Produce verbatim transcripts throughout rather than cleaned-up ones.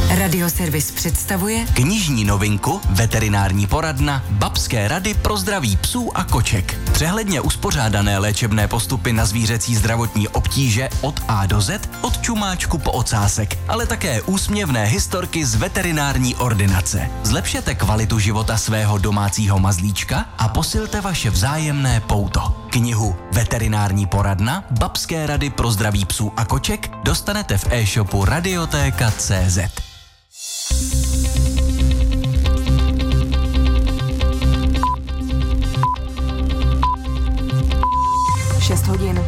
Radioservis představuje knižní novinku Veterinární poradna Babské rady pro zdraví psů a koček. Přehledně uspořádané léčebné postupy na zvířecí zdravotní obtíže od A do Z, od čumáčku po ocásek, ale také úsměvné historky z veterinární ordinace. Zlepšete kvalitu života svého domácího mazlíčka a posilte vaše vzájemné pouto. Knihu Veterinární poradna Babské rady pro zdraví psů a koček dostanete v e-shopu radiotéka tečka cé zet. šest hodin.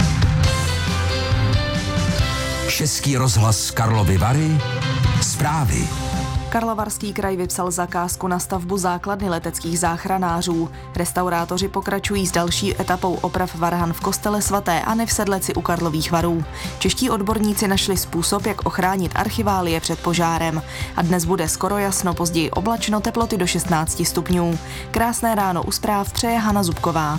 Český rozhlas Karlovy Vary. Zprávy. Karlovarský kraj vypsal zakázku na stavbu základny leteckých záchranářů. Restaurátoři pokračují s další etapou oprav varhan v kostele svaté Anny v Sedleci u Karlových Varů. Čeští odborníci našli způsob, jak ochránit archiválie před požárem. A dnes bude skoro jasno, později oblačno, teploty do šestnáct stupňů. Krásné ráno u zpráv přeje Hana Zubková.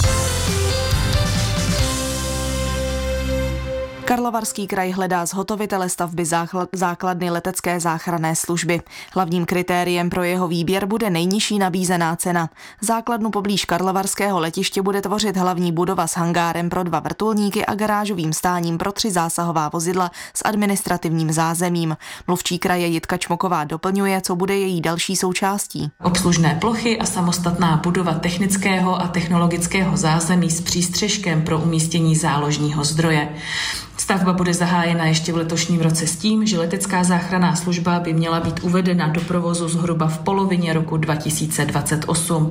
Karlovarský kraj hledá zhotovitele stavby základny letecké záchranné služby. Hlavním kritériem pro jeho výběr bude nejnižší nabízená cena. Základnu poblíž karlovarského letiště bude tvořit hlavní budova s hangárem pro dva vrtulníky a garážovým stáním pro tři zásahová vozidla s administrativním zázemím. Mluvčí kraje Jitka Čmoková doplňuje, co bude její další součástí. Obslužné plochy a samostatná budova technického a technologického zázemí s přístřeškem pro umístění záložního zdroje. Stavba bude zahájena ještě v letošním roce s tím, že letecká záchranná služba by měla být uvedena do provozu zhruba v polovině roku dva tisíce dvacet osm.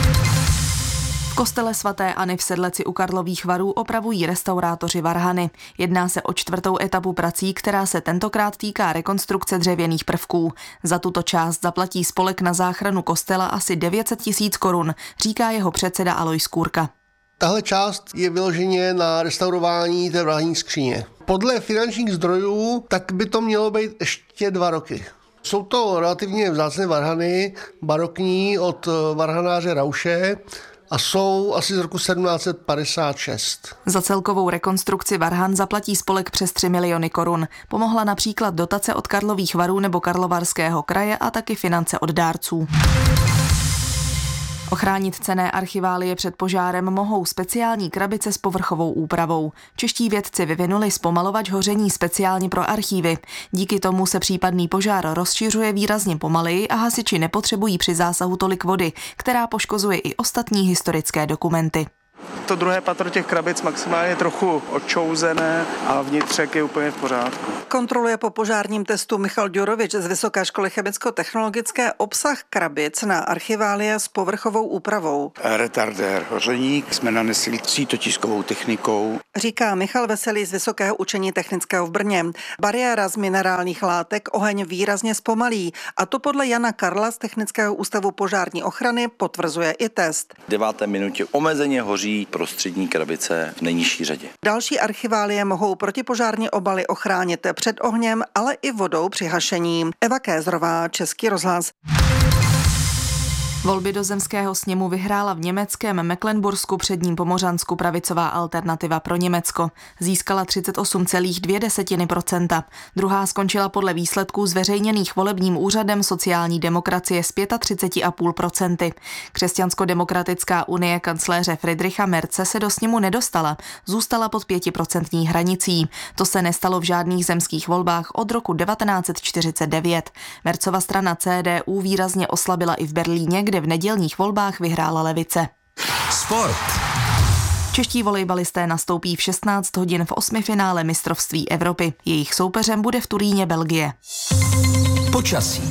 V kostele svaté Anny v Sedleci u Karlových Varů opravují restaurátoři varhany. Jedná se o čtvrtou etapu prací, která se tentokrát týká rekonstrukce dřevěných prvků. Za tuto část zaplatí spolek na záchranu kostela asi devět set tisíc korun, říká jeho předseda Alojz Kůrka. Tahle část je vyloženě na restaurování té vrahní skříně. Podle finančních zdrojů tak by to mělo být ještě dva roky. Jsou to relativně vzácné varhany, barokní od varhanáře Rauše a jsou asi z roku sedmnáct set padesát šest. Za celkovou rekonstrukci varhan zaplatí spolek přes tři miliony korun. Pomohla například dotace od Karlových Varů nebo Karlovarského kraje a taky finance od dárců. Ochránit cenné archiválie před požárem mohou speciální krabice s povrchovou úpravou. Čeští vědci vyvinuli zpomalovač hoření speciálně pro archívy. Díky tomu se případný požár rozšiřuje výrazně pomaleji a hasiči nepotřebují při zásahu tolik vody, která poškozuje i ostatní historické dokumenty. To druhé patro těch krabic maximálně trochu odčouzené a vnitřek je úplně v pořádku. Kontroluje po požárním testu Michal Ďurovič z Vysoké školy chemicko-technologické obsah krabic na archiválie s povrchovou úpravou. Retardér hoření jsme nanesli sítotiskovou technikou. Říká Michal Veselý z Vysokého učení technického v Brně. Bariéra z minerálních látek oheň výrazně zpomalí a to podle Jana Karla z Technického ústavu požární ochrany potvrzuje i test. V deváté minutě omezeně hoří prostřední krabice v nejnižší řadě. Další archiválie mohou protipožární obaly ochránit před ohněm, ale i vodou při hašení. Eva Kézrová, Český rozhlas. Volby do zemského sněmu vyhrála v německém Mecklenbursku předním Pomořansku pravicová Alternativa pro Německo. Získala třicet osm celá dvě procenta. Druhá skončila podle výsledků zveřejněných volebním úřadem sociální demokracie s třicet pět celá pět procenta. Křesťansko-demokratická unie kancléře Friedricha Merze se do sněmu nedostala, zůstala pod pětiprocentní hranicí. To se nestalo v žádných zemských volbách od roku devatenáct set čtyřicet devět. Merzova strana C D U výrazně oslabila i v Berlíně, kde v nedělních volbách vyhrála levice. Sport. Čeští volejbalisté nastoupí v šestnáct hodin v osmifinále mistrovství Evropy. Jejich soupeřem bude v Turíně Belgie. Počasí.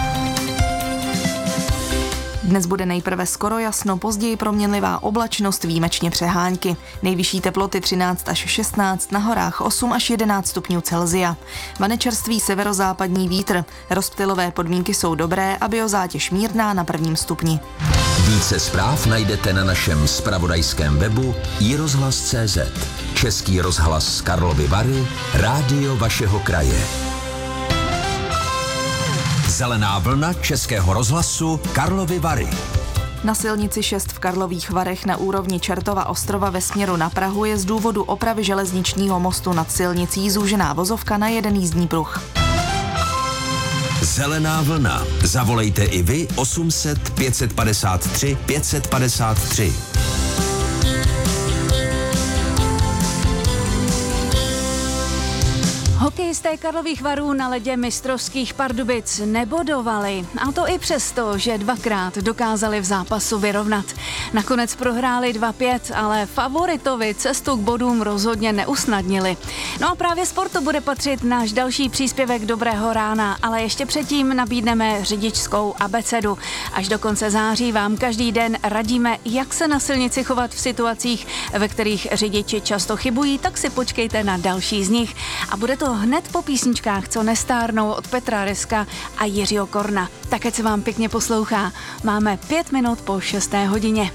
Dnes bude nejprve skoro jasno, později proměnlivá oblačnost, výjimečně přehánky. Nejvyšší teploty třináct až šestnáct, na horách osm až jedenáct stupňů Celsia. Vane čerstvý severozápadní vítr. Rozptylové podmínky jsou dobré a biozátěž mírná na prvním stupni. Více zpráv najdete na našem zpravodajském webu i rozhlas tečka cé zet. Český rozhlas Karlovy Vary, rádio vašeho kraje. Zelená vlna Českého rozhlasu Karlovy Vary. Na silnici šest v Karlových Varech na úrovni Čertova ostrova ve směru na Prahu je z důvodu opravy železničního mostu nad silnicí zúžená vozovka na jeden jízdní pruh. Zelená vlna. Zavolejte i vy osm set pět padesát tři pět padesát tři. Hokejisté Karlových Varů na ledě mistrovských Pardubic nebodovali. A to i přesto, že dvakrát dokázali v zápasu vyrovnat. Nakonec prohráli dva pět, ale favoritovi cestu k bodům rozhodně neusnadnili. No a právě sportu bude patřit náš další příspěvek Dobrého rána, ale ještě předtím nabídneme řidičskou abecedu. Až do konce září vám každý den radíme, jak se na silnici chovat v situacích, ve kterých řidiči často chybují, tak si počkejte na další z nich. A bude to hned po písničkách, co nestárnou od Petra Reska a Jiřího Korna. Tak ať se vám pěkně poslouchá. Máme pět minut po šesté hodině.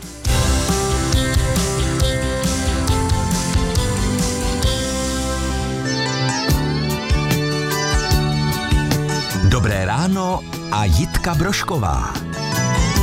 Dobré ráno a Jitka Brošková.